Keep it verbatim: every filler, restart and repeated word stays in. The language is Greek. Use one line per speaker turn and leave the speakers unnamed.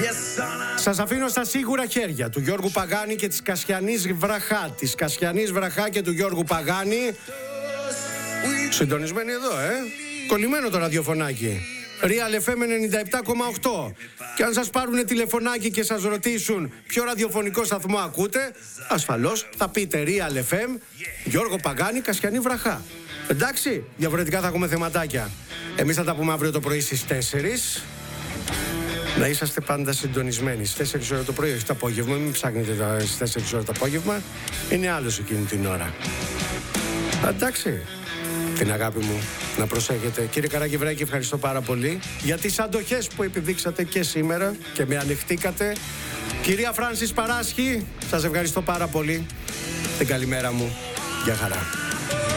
Σας αφήνω στα σίγουρα χέρια του Γιώργου Παγάνη και της Κασιανής Βραχά. Της Κασιανής Βραχά και του Γιώργου Παγάνη. Συντονισμένοι εδώ, ε. Κολλημένο το ραδιοφωνάκι. Real εφ εμ ενενήντα επτά κόμμα οκτώ. Και αν σας πάρουν τηλεφωνάκι και σας ρωτήσουν ποιο ραδιοφωνικό σταθμό ακούτε, ασφαλώς θα πείτε Real εφ εμ, Γιώργο Παγάνη, Κασιανή Βραχά. Εντάξει, διαφορετικά θα έχουμε θεματάκια. Εμείς θα τα πούμε αύριο το πρωί στις τέσσερις. Να είσαστε πάντα συντονισμένοι. Στις τέσσερις ώρα το πρωί, όχι το απόγευμα. Μην ψάχνετε στις τέσσερις ώρα το απόγευμα. Είναι άλλος εκείνη την ώρα. Εντάξει. Την αγάπη μου να προσέχετε. Κύριε Καραγευράκη, ευχαριστώ πάρα πολύ για τις αντοχές που επιδείξατε και σήμερα και με ανεχτήκατε. Κυρία Φράνσις Παράσχη, σας ευχαριστώ πάρα πολύ. Την καλημέρα μου. Γεια χαρά.